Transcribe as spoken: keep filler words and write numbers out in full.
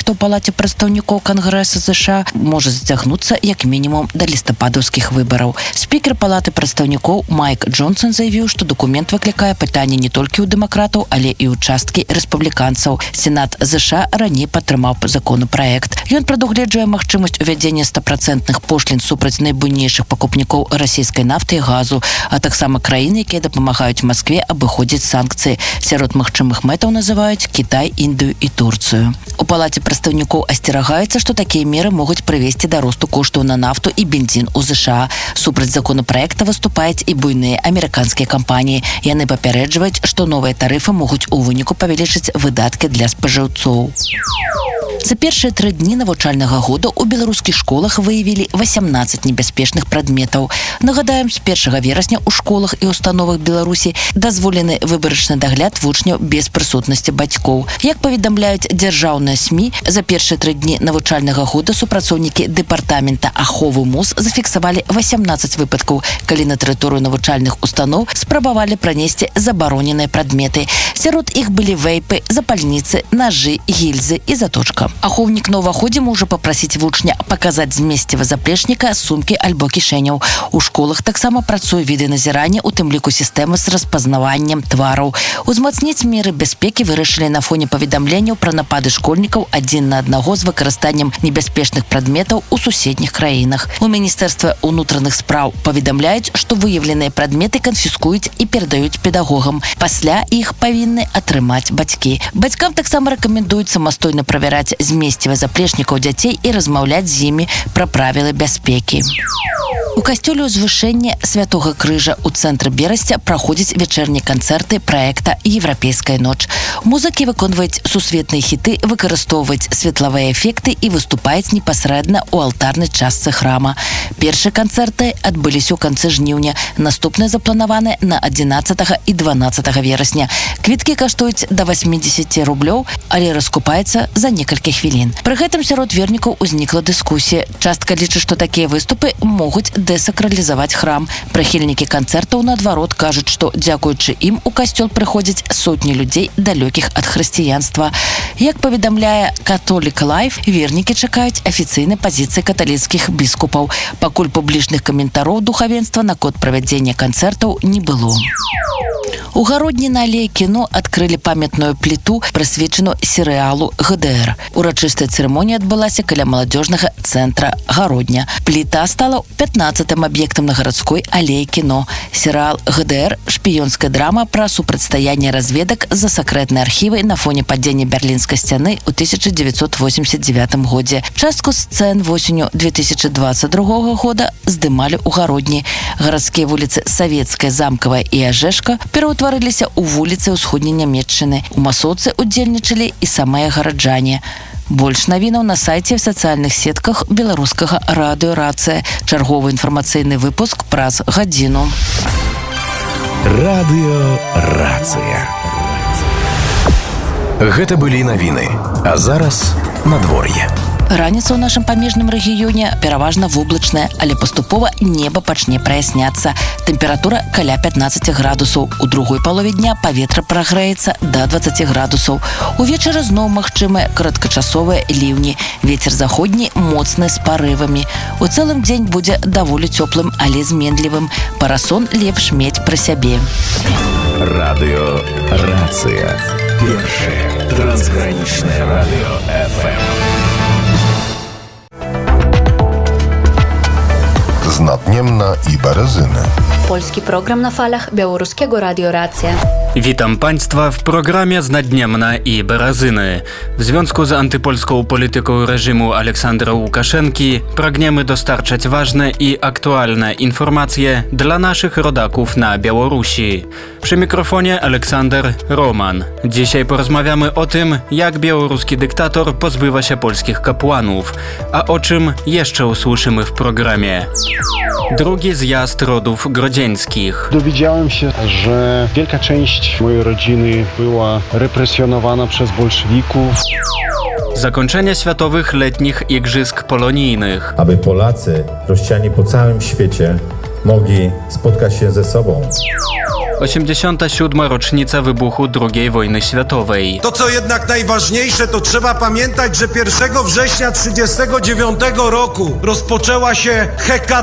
ў палаце прадстаўнікоў Кангрэса ЗША можа зацягнуцца як мінімум да лістападаўскіх выбараў. Спікер палаты прадстаўнікоў Майк Джонсон заявіў, што дакумент выклікае пытанне не толькі ў дэмакратаў, але і ў часткі рэспубліканцаў. Сенат ЗША раней падтрымаў законапраект. Ён прадугледжвае магчымасць увядзення стапрацэнтных пошлін супраць найбуйнейшых пакупнікоў расійскай нафты і газу, а таксама краін, якія дапамагаюць Маскве абыходзіць санкцыі. Сярод магчымых мэтаў называюць Кітай, Індыю і Турцыю. У палаце прадстаўнікоў асцерагаецца, што такія меры могуць прывесці да росту коштаў на нафту і бензін у ЗША. Супраць законапраекта выступаюць і буйныя амерыканскія кампаніі. Яны папярэджваюць, што новыя тарыфы могуць у выніку павялічыць выдаткі для спажыўцоў. За першыя тры дні навучальнага года ў беларускіх школах выявілі васямнаццаць небяспечных прадметаў. Нагадаем, з першага верасня ў школах і установах Беларусі дазволены выбарачны дагляд вучняў без прысутнасці бацькоў. Як паведамляюць дзяржаўныя СМІ, за першыя тры дні навучальнага года супрацоўнікі дэпартамента аховы МОЗ зафіксавалі васямнаццаць выпадкаў, калі на тэрыторыю навучальных устаноў спрабавалі пранесці забароненыя прадметы. Сярод іх былі вейпы, запальніцы, нажы, гільзы і заточка. Ахоўнік на ўваходзе можа папрасіць вучня паказаць змесціва заплечніка, сумкі альбо кішэняў. У школах таксама працуе відэаназірання, у тым ліку сістэмы з распазнаваннем твараў. Узмацніць меры бяспекі вырашылі на фоне паведамленняў пра напады школьнікаў адзін на аднаго з выкарыстаннем небяспечных прадметаў у суседніх краінах. У Міністэрстве ўнутраных спраў паведамляюць, што выяўленыя прадметы канфіскуюць і перадаюць педагогам. Пасля іх павінны атрымаць бацькі. Бацькам таксама рэкамендуюць самастойна правяраць змесціва заплечнікаў дзяцей і размаўляць з імі пра правілы бяспекі. У касцёле ўзвышэння Святога Крыжа ў цэнтры Берасця праходзяць вечернія канцэрты праекта «Еўрапейская ноч». Музыкі выконваюць сусветныя хіты, выкарыстоўваюць светлавыя эфекты і выступаюць непасрэдна ў алтарнай частцы храма. Першыя канцэрты адбыліся ў канцы жніўня, наступныя запланаваны на адзінаццатага і дванаццатага верасня. Квіткі каштуюць да васьмідзесят рублёў, але раскупаюцца за некалькі хвілін. Пры гэтым сярод вернікаў узнікла дыскусія. Частка лічыць, што такія выступы могуць дэсакралізаваць храм. Прыхільнікі канцэртаў, наадварот, кажуць, што дзякуючы ім у касцёл прыходзяць сотні людзей, далёкіх ад хрысціянства. Як паведамляе Catholic Life, вернікі чакаюць афіцыйнай пазіцыі каталіцкіх біскупаў. Пакуль публічных каментароў духавенства наконт правядзення канцэртаў не было. У Гародні на алеі кіно адкрылі памятную пліту, прысвечаную серыялу ГДР. Урачыстая цырымонія адбылася каля маладзёжнага цэнтра Гародня. Пліта стала пятнаццатым аб'ектам на гарадской алеі кіно. Серыял ГДР – шпіёнская драма пра супрацьстаянне разведак за сакрэтнай архівай на фоне падзення Берлінскай сцяны ў тысяча дзевяцьсот восемьдесят девятым годзе. Частку сцэн восенню две тысячи двадцать другого года здымалі ў Гародні. Гарадскія вуліцы Савецкая, Замкавая і Ажэшка пераўтварыліся ў вуліцы ўсходняй Нямецчыны. У масоўцы удзельнічалі і самыя гараджане. Больш навінаў на сайце і в сацыяльных сетках беларускага радыё «Рацыя». Чарговы інфармацыйны выпуск праз гадзіну. Радыё «Рацыя». Гэта былі навіны. А зараз надвор'е. Раніца ў нашым памежным рэгіёне пераважна воблачная, але паступова неба пачне праясняцца. Тэмпература каля пятнаццаць градусаў. У другой палове дня паветра прагрэецца да двадцаць градусаў. Увечары зноў магчымыя кароткачасовыя ліўні. Вецер заходні моцны з парывамі. У цэлым дзень будзе даволі цёплым, але зменлівым. Парасон лепш мець пры сябе. Радыё «Рацыя». Першае трансгранічнае радыё эф эм. Znatniemna i Berezyny. Polski program na falach Białoruskiego Radio Racja. Witam Państwa w programie Znadniemna i Berezyny. W związku z antypolską polityką reżimu Aleksandra Łukaszenki pragniemy dostarczać ważne i aktualne informacje dla naszych rodaków na Białorusi. Przy mikrofonie Aleksander Roman. Dzisiaj porozmawiamy o tym, jak białoruski dyktator pozbywa się polskich kapłanów, a o czym jeszcze usłyszymy w programie. Drugi zjazd rodów grodzieńskich. Dowiedziałem się, że wielka część mojej rodziny była represjonowana przez bolszewików. Zakończenie światowych letnich igrzysk polonijnych. Aby Polacy, rozsiani po całym świecie, mogli spotkać się ze sobą. osiemdziesiąta siódma rocznica wybuchu drugiej wojny światowej. To, co jednak najważniejsze, to trzeba pamiętać, że pierwszego września tysiąc dziewięćset trzydziestego dziewiątego roku rozpoczęła się hekatomba.